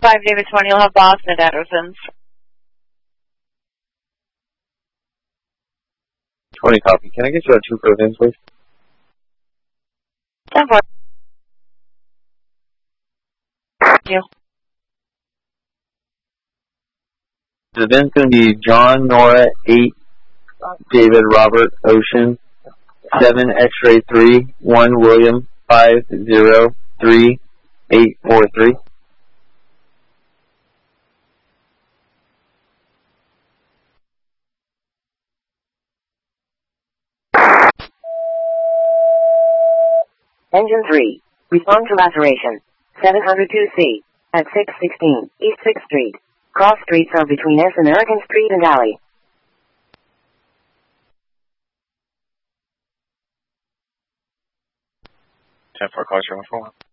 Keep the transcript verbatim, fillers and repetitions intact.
five David twenty, you'll have Boston at Anderson's. twenty copy. Can I get you a two for Vince, please? ten four. Thank you. The event's going to be John, Nora, eight, David, Robert, Ocean, seven, X-ray, three, one, William, five, zero, three, eight, four, three. Engine three. Respond to laceration. seven hundred two C. At six sixteen East sixth Street. Cross streets are between S. American Street and Alley. ten four, call zero four one.